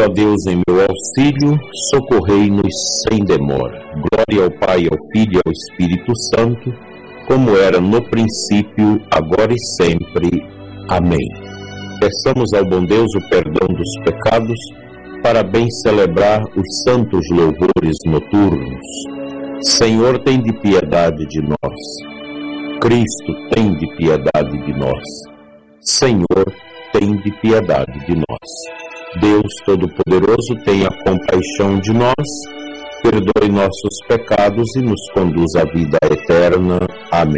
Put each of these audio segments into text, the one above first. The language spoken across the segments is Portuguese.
ó Deus, em meu auxílio, socorrei-nos sem demora. Glória ao Pai, ao Filho e ao Espírito Santo, como era no princípio, agora e sempre. Amém. Peçamos ao bom Deus o perdão dos pecados, para bem celebrar os santos louvores noturnos. Senhor, tem de piedade de nós. Cristo, tem de piedade de nós. Senhor, tem de piedade de nós. Deus Todo-Poderoso, tenha compaixão de nós, perdoe nossos pecados e nos conduz à vida eterna. Amém.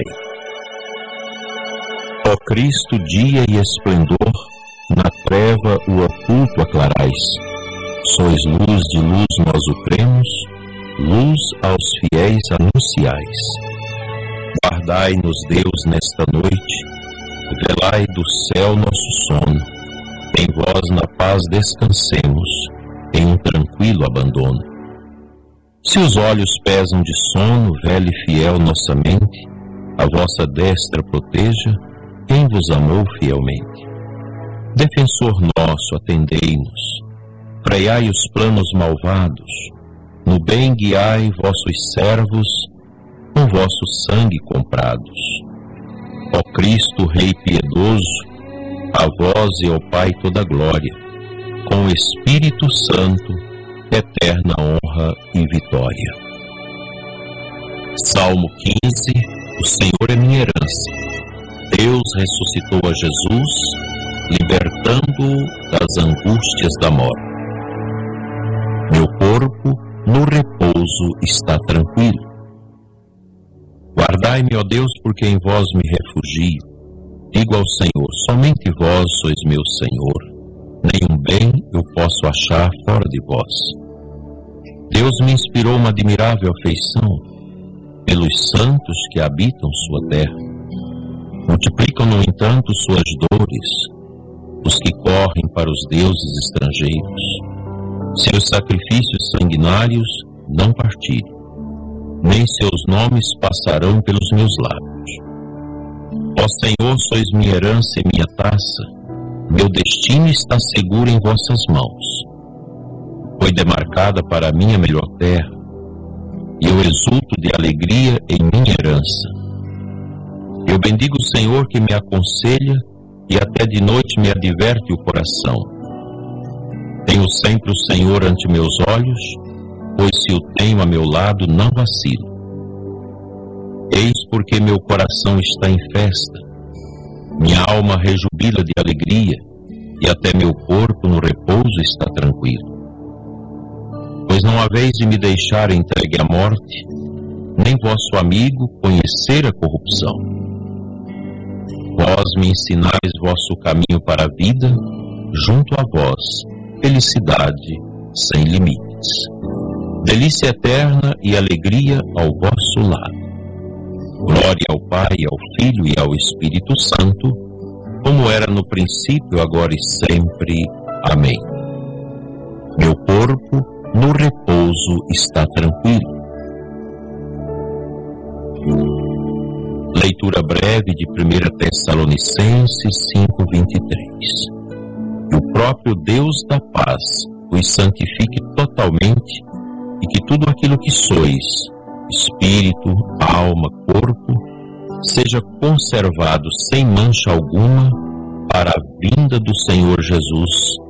Ó Cristo, dia e esplendor, na treva o oculto aclarais. Sois luz de luz, nós o cremos, luz aos fiéis anunciais. Guardai-nos, Deus, nesta noite, velai do céu nosso sono. Em vós na paz descansemos, em um tranquilo abandono. Se os olhos pesam de sono, velho e fiel nossa mente, a vossa destra proteja quem vos amou fielmente. Defensor nosso, atendei-nos, freai os planos malvados, no bem guiai vossos servos, com vosso sangue comprados. Ó Cristo, Rei piedoso, a vós e ao Pai toda glória, com o Espírito Santo, eterna honra e vitória. Salmo 15. O Senhor é minha herança. Deus ressuscitou a Jesus, libertando-o das angústias da morte. Meu corpo no repouso está tranquilo. Guardai-me, ó Deus, porque em vós me refugio. Digo ao Senhor, somente vós sois meu Senhor. Nenhum bem eu posso achar fora de vós. Deus me inspirou uma admirável afeição pelos santos que habitam sua terra. Multiplicam, no entanto, suas dores os que correm para os deuses estrangeiros. Seus sacrifícios sanguinários não partilho, nem seus nomes passarão pelos meus lábios. Ó Senhor, sois minha herança e minha taça, meu destino está seguro em vossas mãos. Foi demarcada para mim a melhor terra, e eu exulto de alegria em minha herança. Eu bendigo o Senhor que me aconselha, e até de noite me adverte o coração. Tenho sempre o Senhor ante meus olhos, pois se o tenho a meu lado, não vacilo. Eis porque meu coração está em festa, minha alma rejubila de alegria, e até meu corpo no repouso está tranquilo. Pois não haveis de me deixar entregue à morte, nem vosso amigo conhecer a corrupção. Vós me ensinais vosso caminho para a vida, junto a vós, felicidade sem limites. Delícia eterna e alegria ao vosso lado. Glória ao Pai, ao Filho e ao Espírito Santo, como era no princípio, agora e sempre. Amém. Meu corpo no repouso está tranquilo. Leitura breve de 1 Tessalonicenses 5:23. Que o próprio Deus da paz os santifique totalmente, e que tudo aquilo que sois, espírito, alma, corpo, seja conservado sem mancha alguma para a vinda do Senhor Jesus.